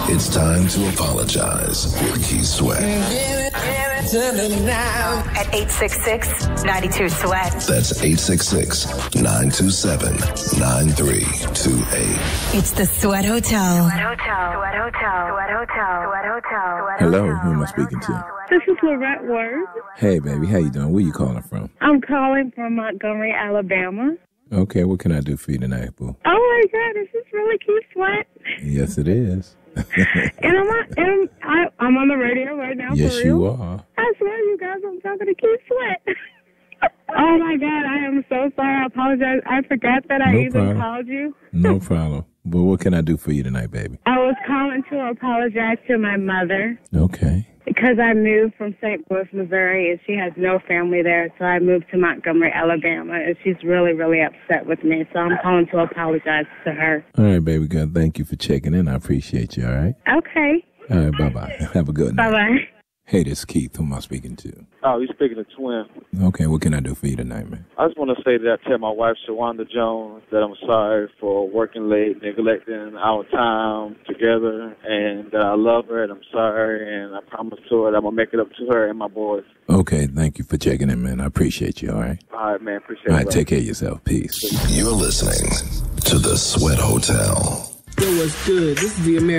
It's time to apologize with Keith Sweat. At 866-92-SWEAT. That's 866-927-9328. It's the Sweat Hotel. Hello, who am I speaking to? This is Lorette Word. Hey, baby, how you doing? Where you calling from? I'm calling from Montgomery, Alabama. Okay, what can I do for you tonight, boo? Oh my God, is this really Keith Sweat? Yes, it is. And I'm on the radio right now. Yes, for real. you are. I swear, you guys, I'm talking to Keith Sweat. Oh my God, I am so sorry. I apologize. I forgot that I even called you. No problem. But what can I do for you tonight, baby? I was calling to apologize to my mother. Okay. Because I moved from St. Louis, Missouri, and she has no family there, so I moved to Montgomery, Alabama, and she's really, really upset with me, so I'm calling to apologize to her. All right, baby girl. Thank you for checking in. I appreciate you, all right? Okay. All right, bye-bye. Have a good night. Bye-bye. Hey, this is Keith. Who am I speaking to? Oh, you're speaking to Twin. Okay, what can I do for you tonight, man? I just want to say that I tell my wife, Shawanda Jones, that I'm sorry for working late, neglecting our time together, and that I love her, and I'm sorry, and I promise to her that I'm going to make it up to her and my boys. Okay, thank you for checking in, man. I appreciate you, all right? All right, man. Appreciate it. All right, take care of yourself. Peace. You're listening to the Sweat Hotel. Yo, what's good? This is the American